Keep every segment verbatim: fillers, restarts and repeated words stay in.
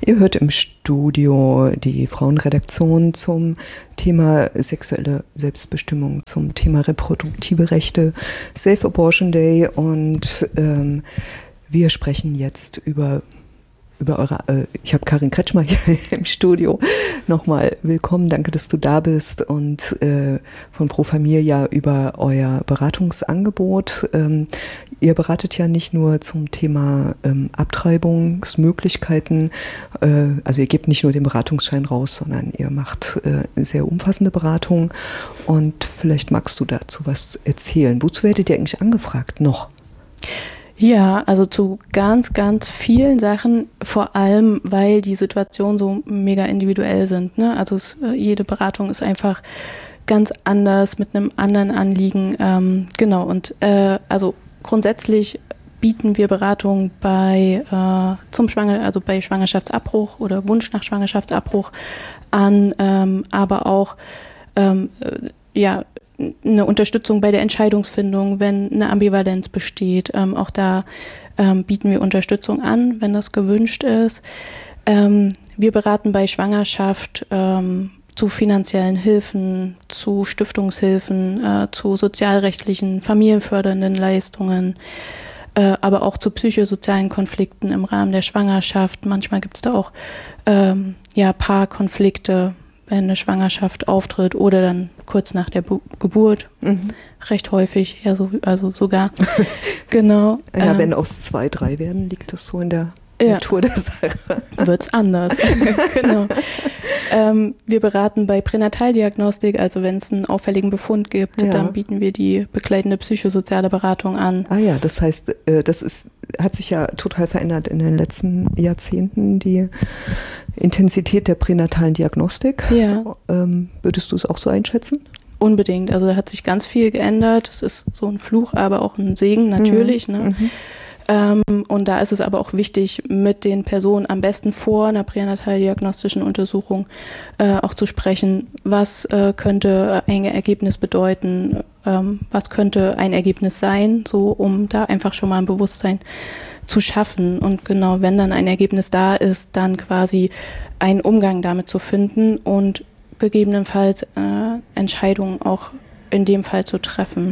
Ihr hört im Studio die Frauenredaktion zum Thema sexuelle Selbstbestimmung, zum Thema reproduktive Rechte, Safe Abortion Day, und ähm, wir sprechen jetzt über über eure, äh, ich habe Karin Kretschmer hier im Studio. Nochmal willkommen, danke, dass du da bist, und äh, von Pro Familia über euer Beratungsangebot. Ähm, ihr beratet ja nicht nur zum Thema ähm, Abtreibungsmöglichkeiten, äh, also ihr gebt nicht nur den Beratungsschein raus, sondern ihr macht äh, sehr umfassende Beratung, und vielleicht magst du dazu was erzählen. Wozu werdet ihr eigentlich angefragt noch? Ja, also zu ganz, ganz vielen Sachen, vor allem, weil die Situationen so mega individuell sind, ne? Also es, jede Beratung ist einfach ganz anders, mit einem anderen Anliegen. Ähm, genau, und äh, also grundsätzlich bieten wir Beratung bei äh, zum Schwanger, also bei Schwangerschaftsabbruch oder Wunsch nach Schwangerschaftsabbruch an, ähm, aber auch ähm, äh, ja eine Unterstützung bei der Entscheidungsfindung, wenn eine Ambivalenz besteht. Ähm, auch da ähm, bieten wir Unterstützung an, wenn das gewünscht ist. Ähm, wir beraten bei Schwangerschaft ähm, zu finanziellen Hilfen, zu Stiftungshilfen, äh, zu sozialrechtlichen, familienfördernden Leistungen, äh, aber auch zu psychosozialen Konflikten im Rahmen der Schwangerschaft. Manchmal gibt es da auch ähm, ja, Paarkonflikte, wenn eine Schwangerschaft auftritt oder dann kurz nach der Bu- Geburt, mhm. recht häufig, ja, so, also sogar, genau. Ja, ähm, wenn aus zwei, drei werden, liegt das so in der ja, Natur der Sache. Wird's anders, genau. Ähm, wir beraten bei Pränataldiagnostik, also wenn es einen auffälligen Befund gibt, ja. dann bieten wir die begleitende psychosoziale Beratung an. Ah ja, das heißt, das ist, hat sich ja total verändert in den letzten Jahrzehnten, die Intensität der pränatalen Diagnostik. Ja. Ähm, würdest du es auch so einschätzen? Unbedingt, also da hat sich ganz viel geändert. Es ist so ein Fluch, aber auch ein Segen natürlich. Mhm. Ne? Mhm. Ähm, und da ist es aber auch wichtig, mit den Personen am besten vor einer pränataldiagnostischen Untersuchung äh, auch zu sprechen, was äh, könnte ein Ergebnis bedeuten, ähm, was könnte ein Ergebnis sein, so um da einfach schon mal ein Bewusstsein zu schaffen. Und genau, wenn dann ein Ergebnis da ist, dann quasi einen Umgang damit zu finden und gegebenenfalls äh, Entscheidungen auch in dem Fall zu treffen.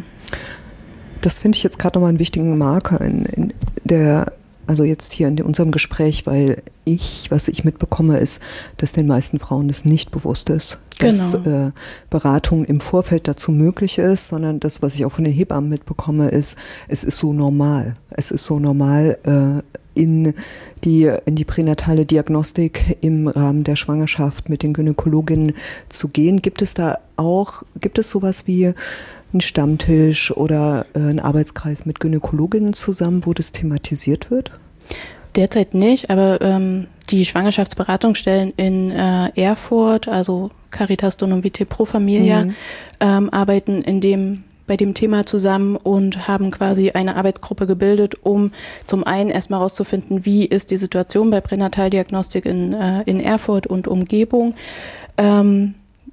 Das finde ich jetzt gerade nochmal einen wichtigen Marker in, in der, also jetzt hier in unserem Gespräch, weil ich, was ich mitbekomme, ist, dass den meisten Frauen das nicht bewusst ist, dass genau. äh, Beratung im Vorfeld dazu möglich ist, sondern das, was ich auch von den Hebammen mitbekomme, ist, es ist so normal. Es ist so normal, äh, in die, in die pränatale Diagnostik im Rahmen der Schwangerschaft mit den Gynäkologinnen zu gehen. Gibt es da auch, gibt es sowas wie ein Stammtisch oder äh, ein Arbeitskreis mit Gynäkologinnen zusammen, wo das thematisiert wird? Derzeit nicht, aber ähm, die Schwangerschaftsberatungsstellen in äh, Erfurt, also Caritas Donum Vitae Pro Familia, mhm. ähm, arbeiten in dem bei dem Thema zusammen und haben quasi eine Arbeitsgruppe gebildet, um zum einen erstmal herauszufinden, wie ist die Situation bei Pränataldiagnostik in, äh, in Erfurt und Umgebung. Ähm,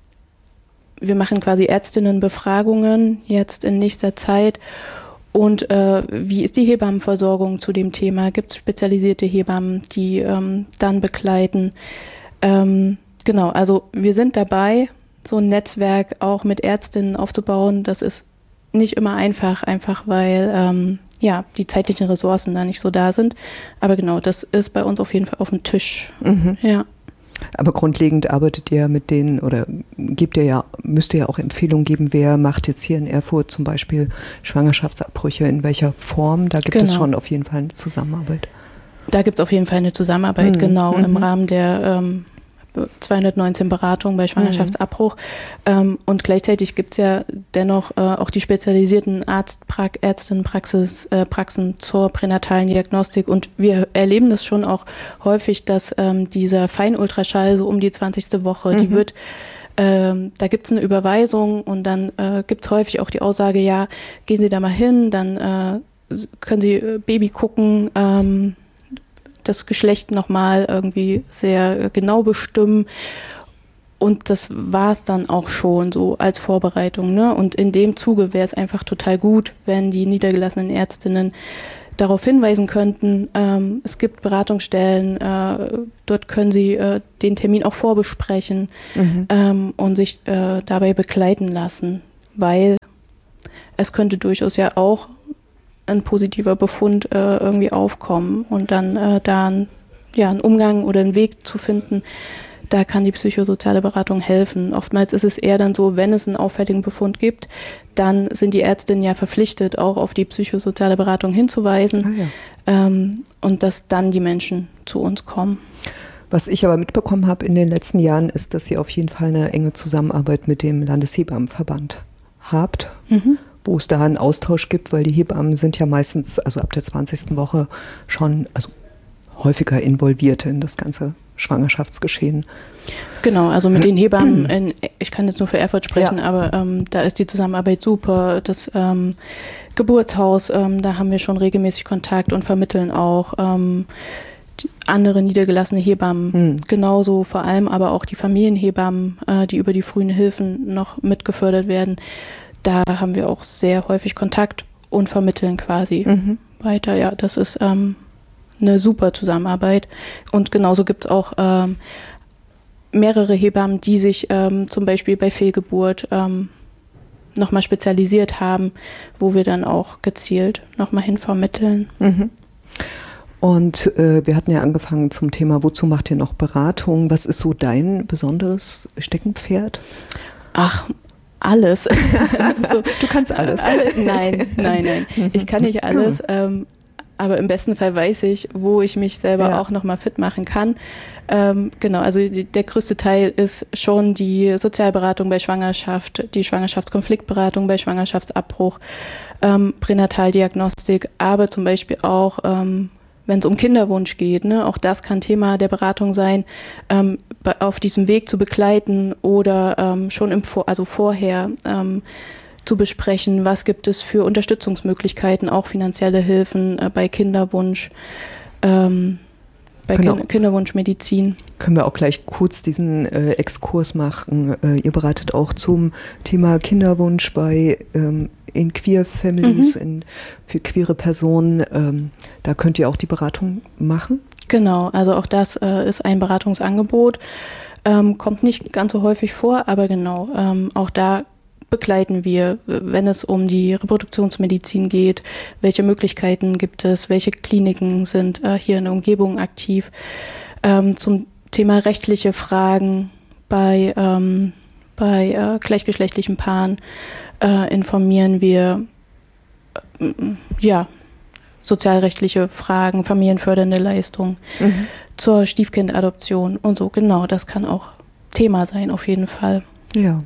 wir machen quasi Ärztinnenbefragungen jetzt in nächster Zeit. Und äh, wie ist die Hebammenversorgung zu dem Thema? Gibt es spezialisierte Hebammen, die ähm, dann begleiten? Ähm, genau, also wir sind dabei, so ein Netzwerk auch mit Ärztinnen aufzubauen. Das ist nicht immer einfach, einfach weil ähm, ja die zeitlichen Ressourcen da nicht so da sind. Aber genau, das ist bei uns auf jeden Fall auf dem Tisch. Mhm. Ja. Aber grundlegend arbeitet ihr mit denen oder gebt ihr ja, müsst ihr ja auch Empfehlungen geben, wer macht jetzt hier in Erfurt zum Beispiel Schwangerschaftsabbrüche, in welcher Form? Da gibt genau. es schon auf jeden Fall eine Zusammenarbeit. Da gibt es auf jeden Fall eine Zusammenarbeit, mhm. genau, mhm. im Rahmen der ähm, zweihundertneunzehn Beratungen bei Schwangerschaftsabbruch. Mhm. Ähm, und gleichzeitig gibt es ja dennoch äh, auch die spezialisierten Arztprax- Ärztinnenpraxis, äh, Praxen zur pränatalen Diagnostik. Und wir erleben das schon auch häufig, dass ähm, dieser Feinultraschall so um die zwanzigste Woche, mhm. die wird, ähm, da gibt es eine Überweisung und dann äh, gibt es häufig auch die Aussage, ja, gehen Sie da mal hin, dann äh, können Sie äh, Baby gucken, ähm, das Geschlecht nochmal irgendwie sehr genau bestimmen. Und das war es dann auch schon so als Vorbereitung, ne? Und in dem Zuge wäre es einfach total gut, wenn die niedergelassenen Ärztinnen darauf hinweisen könnten. Ähm, es gibt Beratungsstellen, äh, dort können Sie äh, den Termin auch vorbesprechen mhm. ähm, und sich äh, dabei begleiten lassen, weil es könnte durchaus ja auch ein positiver Befund äh, irgendwie aufkommen und dann äh, da ein, ja, einen Umgang oder einen Weg zu finden, da kann die psychosoziale Beratung helfen. Oftmals ist es eher dann so, wenn es einen auffälligen Befund gibt, dann sind die Ärztinnen ja verpflichtet, auch auf die psychosoziale Beratung hinzuweisen ah, ja. ähm, und dass dann die Menschen zu uns kommen. Was ich aber mitbekommen habe in den letzten Jahren, ist, dass ihr auf jeden Fall eine enge Zusammenarbeit mit dem Landeshebammenverband habt, mhm. wo es da einen Austausch gibt, weil die Hebammen sind ja meistens, also ab der zwanzigsten Woche schon also häufiger involviert in das ganze Schwangerschaftsgeschehen. Genau, also mit den Hebammen, in, ich kann jetzt nur für Erfurt sprechen, ja. aber ähm, da ist die Zusammenarbeit super. Das ähm, Geburtshaus, ähm, da haben wir schon regelmäßig Kontakt und vermitteln auch ähm, andere niedergelassene Hebammen. Hm. Genauso vor allem aber auch die Familienhebammen, äh, die über die frühen Hilfen noch mitgefördert werden. Da haben wir auch sehr häufig Kontakt und vermitteln quasi mhm. weiter. Ja, das ist ähm, eine super Zusammenarbeit. Und genauso gibt es auch ähm, mehrere Hebammen, die sich ähm, zum Beispiel bei Fehlgeburt ähm, nochmal spezialisiert haben, wo wir dann auch gezielt nochmal hin vermitteln. Mhm. Und äh, wir hatten ja angefangen zum Thema, wozu macht ihr noch Beratung? Was ist so dein besonderes Steckenpferd? Ach, alles. so, du kannst alles. Alle, nein, nein, nein. Ich kann nicht alles. Ähm, aber im besten Fall weiß ich, wo ich mich selber ja. auch nochmal fit machen kann. Ähm, genau, also die, der größte Teil ist schon die Sozialberatung bei Schwangerschaft, die Schwangerschaftskonfliktberatung bei Schwangerschaftsabbruch, ähm, Pränataldiagnostik, aber zum Beispiel auch, ähm, wenn es um Kinderwunsch geht, ne, auch das kann Thema der Beratung sein, ähm, bei, auf diesem Weg zu begleiten oder ähm, schon im Vor- also vorher ähm, zu besprechen, was gibt es für Unterstützungsmöglichkeiten, auch finanzielle Hilfen äh, bei Kinderwunsch, ähm, bei genau. Kind- Kinderwunschmedizin. Können wir auch gleich kurz diesen äh, Exkurs machen. Äh, ihr beratet auch zum Thema Kinderwunsch bei ähm, in Queer Families, mhm. in, für queere Personen. Ähm, da könnt ihr auch die Beratung machen? Genau, also auch das äh, ist ein Beratungsangebot. Ähm, kommt nicht ganz so häufig vor, aber genau, ähm, auch da begleiten wir, wenn es um die Reproduktionsmedizin geht, welche Möglichkeiten gibt es, welche Kliniken sind äh, hier in der Umgebung aktiv. Ähm, zum Thema rechtliche Fragen bei, ähm, bei äh, gleichgeschlechtlichen Paaren äh, informieren wir äh, ja, sozialrechtliche Fragen, familienfördernde Leistungen mhm. zur Stiefkindadoption und so. Genau, das kann auch Thema sein, auf jeden Fall. Ja.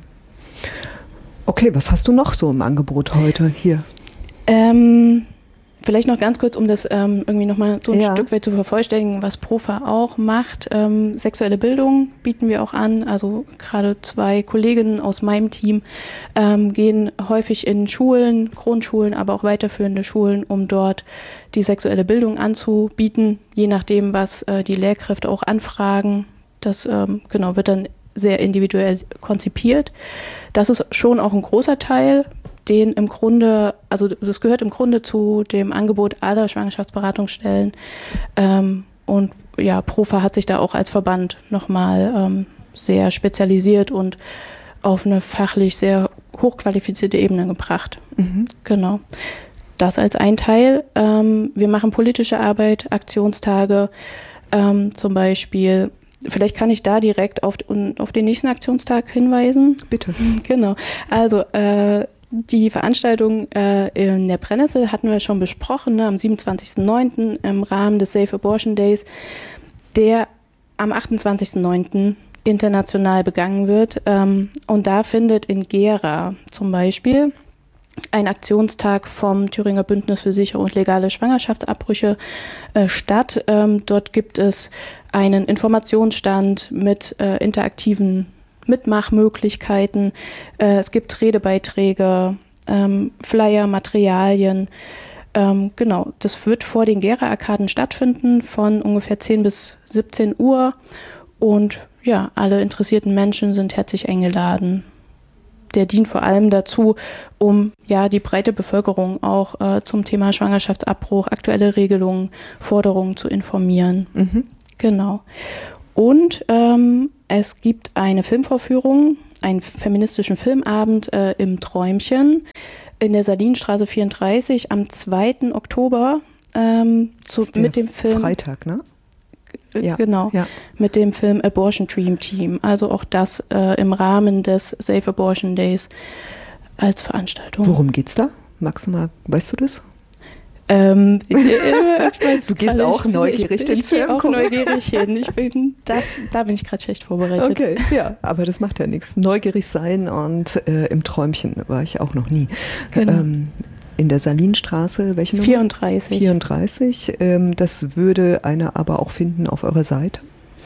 Okay, was hast du noch so im Angebot heute hier? Ähm, vielleicht noch ganz kurz, um das ähm, irgendwie nochmal so ein ja. Stück weit zu vervollständigen, was Profa auch macht. Ähm, sexuelle Bildung bieten wir auch an. Also gerade zwei Kolleginnen aus meinem Team ähm, gehen häufig in Schulen, Grundschulen, aber auch weiterführende Schulen, um dort die sexuelle Bildung anzubieten, je nachdem, was äh, die Lehrkräfte auch anfragen. Das ähm, genau wird dann sehr individuell konzipiert. Das ist schon auch ein großer Teil, den im Grunde, also das gehört im Grunde zu dem Angebot aller Schwangerschaftsberatungsstellen. Ähm, und ja, Profa hat sich da auch als Verband nochmal ähm, sehr spezialisiert und auf eine fachlich sehr hochqualifizierte Ebene gebracht. Mhm. Genau. Das als ein Teil. Ähm, wir machen politische Arbeit, Aktionstage, ähm, zum Beispiel. Vielleicht kann ich da direkt auf, auf den nächsten Aktionstag hinweisen. Bitte. Genau. Also äh, die Veranstaltung äh, in der Brennnessel hatten wir schon besprochen, ne, am siebenundzwanzigsten neunten im Rahmen des Safe Abortion Days, der am achtundzwanzigsten neunten international begangen wird. Ähm, und da findet in Gera zum Beispiel ein Aktionstag vom Thüringer Bündnis für sichere und legale Schwangerschaftsabbrüche äh, statt. Ähm, dort gibt es einen Informationsstand mit äh, interaktiven Mitmachmöglichkeiten. Äh, es gibt Redebeiträge, ähm, Flyer, Materialien. Ähm, genau, das wird vor den Gera-Arkaden stattfinden von ungefähr zehn bis siebzehn Uhr. Und ja, alle interessierten Menschen sind herzlich eingeladen. der dient vor allem dazu, um ja die breite Bevölkerung auch äh, zum Thema Schwangerschaftsabbruch, aktuelle Regelungen, Forderungen zu informieren. Mhm. Genau. Und ähm, es gibt eine Filmvorführung, einen feministischen Filmabend äh, im Träumchen in der Salinstraße vierunddreißig am zweiten Oktober ähm, zu, mit dem Film. Freitag, ne? Ja, genau, ja. Mit dem Film Abortion Dream Team. Also auch das äh, im Rahmen des Safe Abortion Days als Veranstaltung. Worum geht's da? Magst du mal, weißt du das? Ähm, ich, äh, ich weiß du gehst grade, auch ich, neugierig ich, den ich, Film Ich gehe auch gucken. neugierig hin. Ich bin, das, da bin ich gerade schlecht vorbereitet. Okay, ja, aber das macht ja nichts. Neugierig sein und äh, im Träumchen war ich auch noch nie. Genau. Ähm, in der Salinstraße, welche Nummer? vierunddreißig. vierunddreißig. Ähm, das würde einer aber auch finden auf eurer Seite?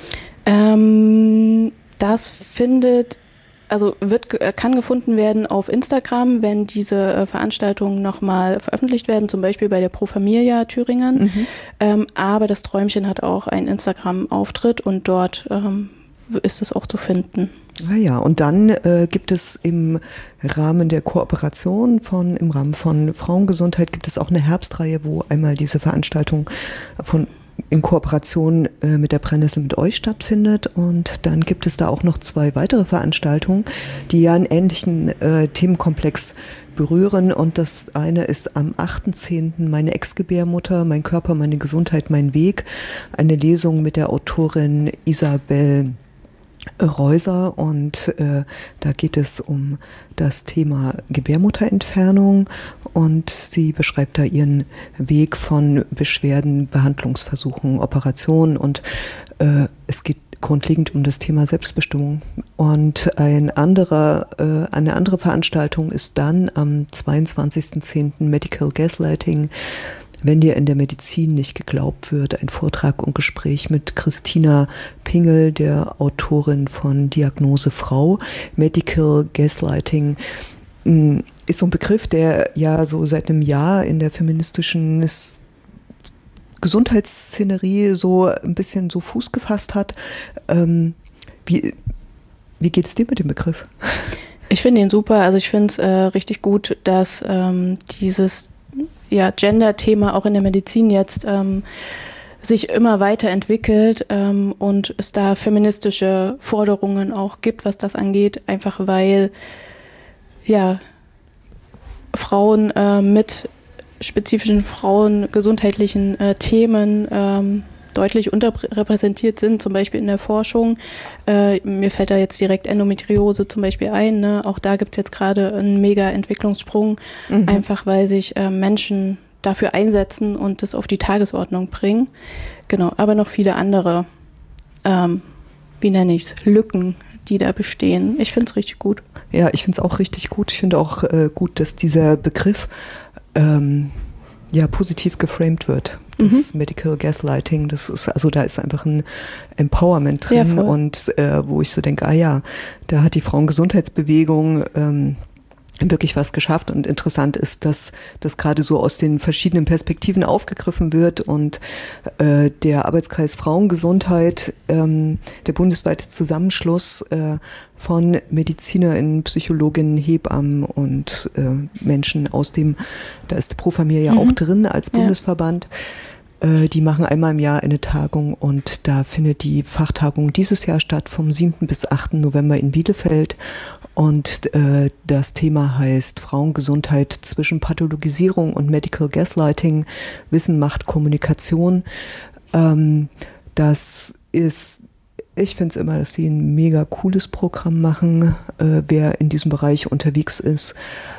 Ähm, das findet, also wird, kann gefunden werden auf Instagram, wenn diese äh, Veranstaltungen nochmal veröffentlicht werden, zum Beispiel bei der Pro Familia Thüringen. Mhm. Ähm, aber das Träumchen hat auch einen Instagram-Auftritt und dort ähm, ist es auch zu finden. Ah ja, und dann äh, gibt es im Rahmen der Kooperation von, im Rahmen von Frauengesundheit gibt es auch eine Herbstreihe, wo einmal diese Veranstaltung von in Kooperation äh, mit der Brennnessel mit euch stattfindet, und dann gibt es da auch noch zwei weitere Veranstaltungen, die ja einen ähnlichen äh, Themenkomplex berühren, und das eine ist am achten zehnten meine Ex-Gebärmutter, mein Körper, meine Gesundheit, mein Weg, eine Lesung mit der Autorin Isabel Reuser, und äh, da geht es um das Thema Gebärmutterentfernung, und sie beschreibt da ihren Weg von Beschwerden, Behandlungsversuchen, Operationen, und äh, es geht grundlegend um das Thema Selbstbestimmung. Und ein anderer, äh, eine andere Veranstaltung ist dann am zweiundzwanzigsten zehnten Medical Gaslighting, wenn dir in der Medizin nicht geglaubt wird, ein Vortrag und Gespräch mit Christina Pingel, der Autorin von Diagnose Frau. Medical Gaslighting ist so ein Begriff, der ja so seit einem Jahr in der feministischen Gesundheitsszenerie so ein bisschen so Fuß gefasst hat. Ähm, wie, wie geht's dir mit dem Begriff? Ich finde ihn super. Also ich finde es äh, richtig gut, dass ähm, dieses ja, Gender-Thema auch in der Medizin jetzt ähm, sich immer weiterentwickelt ähm, und es da feministische Forderungen auch gibt, was das angeht, einfach weil ja, Frauen äh, mit spezifischen frauengesundheitlichen äh, Themen ähm, deutlich unterrepräsentiert sind, zum Beispiel in der Forschung. Äh, mir fällt da jetzt direkt Endometriose zum Beispiel ein. Ne? Auch da gibt es jetzt gerade einen mega Entwicklungssprung, mhm. einfach weil sich äh, Menschen dafür einsetzen und das auf die Tagesordnung bringen. Genau, aber noch viele andere, ähm, wie nenne ich es, Lücken, die da bestehen. Ich finde es richtig gut. Ja, ich finde es auch richtig gut. Ich finde auch äh, gut, dass dieser Begriff ähm, ja positiv geframed wird. Das mhm. Medical Gaslighting, das ist, also da ist einfach ein Empowerment drin, ja, und äh, wo ich so denke, ah ja, da hat die Frauengesundheitsbewegung ähm, wirklich was geschafft, und interessant ist, dass das gerade so aus den verschiedenen Perspektiven aufgegriffen wird, und äh, der Arbeitskreis Frauengesundheit, ähm, der bundesweite Zusammenschluss äh, von MedizinerInnen, Psychologinnen, Hebammen und äh, Menschen aus dem, da ist Pro Familia mhm. auch drin als Bundesverband. Ja. Äh, die machen einmal im Jahr eine Tagung, und da findet die Fachtagung dieses Jahr statt, vom siebten bis achten November in Bielefeld. Und äh, das Thema heißt Frauengesundheit zwischen Pathologisierung und Medical Gaslighting, Wissen, Macht, Kommunikation. Ähm, das ist, ich finde es immer, dass sie ein mega cooles Programm machen, äh, wer in diesem Bereich unterwegs ist.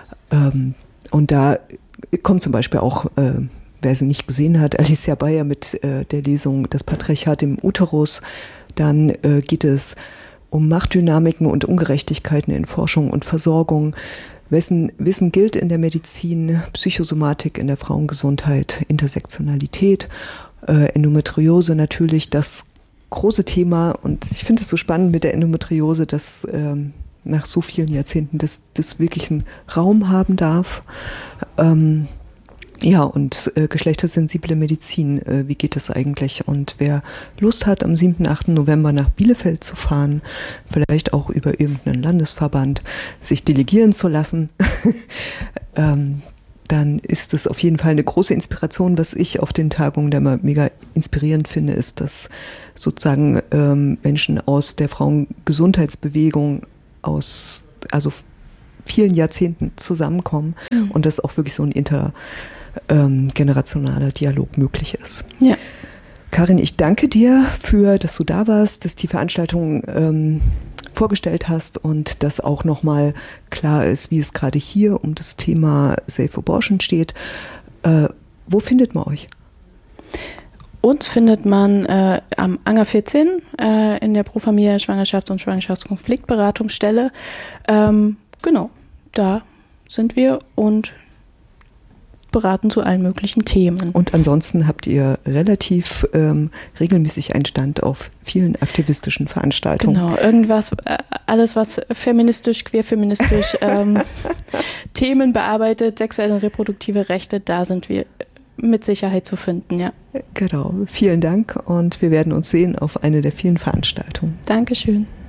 Ähm, und da kommt zum Beispiel auch, äh, wer sie nicht gesehen hat, Alicia Bayer mit äh, der Lesung Das Patriarchat im Uterus. Dann äh, geht es um Machtdynamiken und Ungerechtigkeiten in Forschung und Versorgung. Wessen Wissen gilt in der Medizin, Psychosomatik in der Frauengesundheit, Intersektionalität, äh, Endometriose natürlich, das große Thema. Und ich finde es so spannend mit der Endometriose, dass ähm, nach so vielen Jahrzehnten das, das wirklich einen Raum haben darf. Ähm, Ja, und äh, geschlechtersensible Medizin, äh, wie geht das eigentlich? Und wer Lust hat, am siebten, achten November nach Bielefeld zu fahren, vielleicht auch über irgendeinen Landesverband sich delegieren zu lassen, ähm, dann ist es auf jeden Fall eine große Inspiration. Was ich auf den Tagungen da immer mega inspirierend finde, ist, dass sozusagen ähm, Menschen aus der Frauengesundheitsbewegung aus, also vielen Jahrzehnten zusammenkommen mhm. und dass auch wirklich so ein intergenerationaler Dialog möglich ist. Ja. Karin, ich danke dir für, dass du da warst, dass die Veranstaltung ähm, vorgestellt hast und dass auch nochmal klar ist, wie es gerade hier um das Thema Safe Abortion steht. Äh, wo findet man euch? Uns findet man äh, am Anger vierzehn äh, in der Pro Familia Schwangerschafts- und Schwangerschaftskonfliktberatungsstelle. Ähm, genau, da sind wir und beraten zu allen möglichen Themen. Und ansonsten habt ihr relativ ähm, regelmäßig einen Stand auf vielen aktivistischen Veranstaltungen. Genau, irgendwas, äh, alles was feministisch, queerfeministisch ähm, Themen bearbeitet, sexuelle und reproduktive Rechte, da sind wir mit Sicherheit zu finden, ja. Genau, vielen Dank und wir werden uns sehen auf eine der vielen Veranstaltungen. Dankeschön.